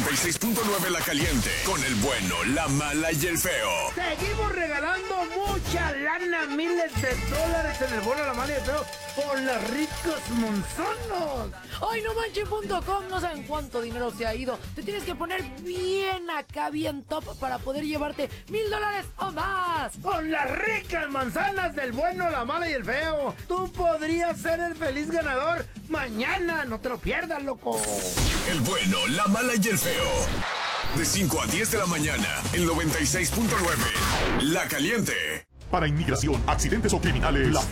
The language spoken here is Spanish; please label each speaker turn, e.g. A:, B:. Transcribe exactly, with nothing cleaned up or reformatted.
A: noventa y seis punto nueve La Caliente, con el bueno, la mala y el feo.
B: Seguimos regalando mucha lana, miles de dólares en el bueno, la mala y el feo por los ricos monzonos.
C: Ay, no manches punto com, no saben cuánto dinero se ha ido. Te tienes que poner bien acá, bien top para poder llevarte mil dólares o más.
B: Con las ricas manzanas del bueno, la mala y el feo, tú podrías ser el feliz ganador mañana. No te lo pierdas, loco.
A: El bueno, la mala y el feo. De cinco a diez de la mañana, el noventa y seis punto nueve La Caliente.
D: Para inmigración, accidentes o criminales, la